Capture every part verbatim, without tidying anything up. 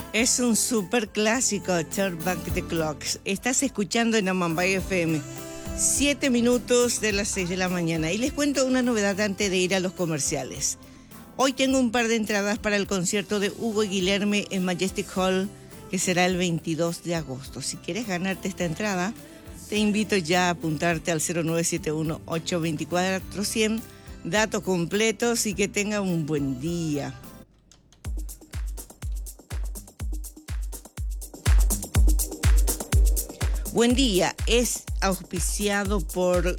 Es un super clásico, Turn Back the Clocks. Estás escuchando en Amambay F M. Siete minutos de las seis de la mañana. Y les cuento una novedad antes de ir a los comerciales. Hoy tengo un par de entradas para el concierto de Hugo y Guilherme en Majestic Hall, que será el veintidós de agosto. Si quieres ganarte esta entrada, te invito ya a apuntarte al cero nueve siete uno, ocho dos cuatro, cero cero. Datos completos y que tenga un buen día. Buen día es auspiciado por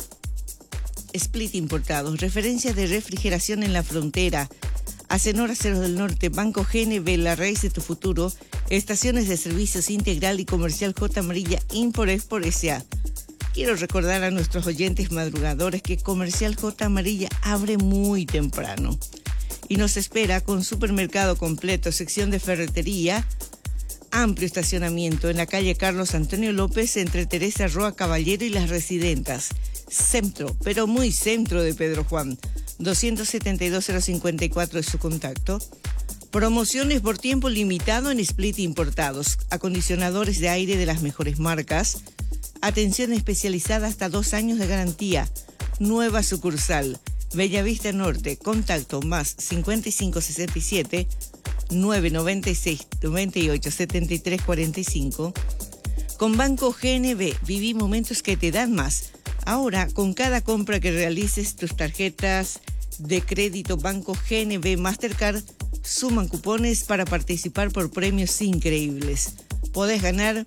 Split Importados, referencia de refrigeración en la frontera. Acenor Aceros del Norte, Banco G N B, la raíz de tu futuro, estaciones de servicios integral y comercial J. Amarilla, Import-Export S A Quiero recordar a nuestros oyentes madrugadores que Comercial J. Amarilla abre muy temprano y nos espera con supermercado completo, sección de ferretería, amplio estacionamiento en la calle Carlos Antonio López entre Teresa Roa Caballero y Las Residentas. Centro, pero muy centro de Pedro Juan. doscientos setenta y dos cero cincuenta y cuatro es su contacto. Promociones por tiempo limitado en Split Importados. Acondicionadores de aire de las mejores marcas. Atención especializada hasta dos años de garantía. Nueva sucursal. Bellavista Norte. Contacto más cincuenta y cinco sesenta y siete nueve noventa y seis noventa y ocho setenta y tres cuarenta y cinco. Con Banco G N B, viví momentos que te dan más. Ahora, con cada compra que realices, tus tarjetas de crédito Banco G N B Mastercard suman cupones para participar por premios increíbles. Podés ganar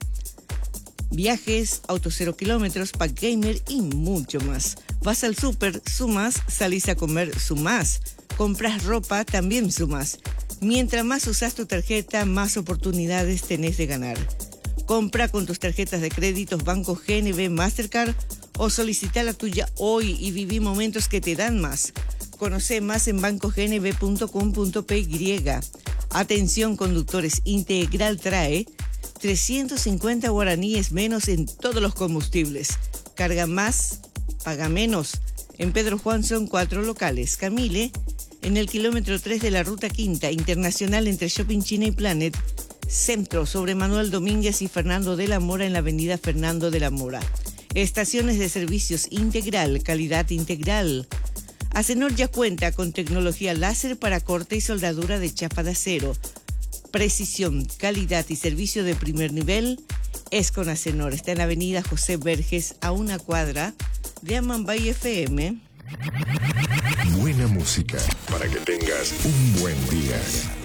viajes, autos cero kilómetros, pack gamer y mucho más. Vas al súper, sumas, salís a comer, sumás. Compras ropa, también sumas. Mientras más usas tu tarjeta, más oportunidades tenés de ganar. Compra con tus tarjetas de créditos Banco G N B Mastercard o solicita la tuya hoy y viví momentos que te dan más. Conoce más en banco g n b punto com punto p y. Atención conductores, Integral trae trescientos cincuenta guaraníes menos en todos los combustibles. Carga más, paga menos. En Pedro Juan son cuatro locales. Camile, en el kilómetro tres de la Ruta Quinta, Internacional entre Shopping China y Planet. Centro, sobre Manuel Domínguez y Fernando de la Mora en la avenida Fernando de la Mora. Estaciones de servicios integral, calidad integral. Acenor ya cuenta con tecnología láser para corte y soldadura de chapa de acero. Precisión, calidad y servicio de primer nivel es con Acenor. Está en la avenida José Verges, a una cuadra de Amambay F M. Buena música para que tengas un buen día.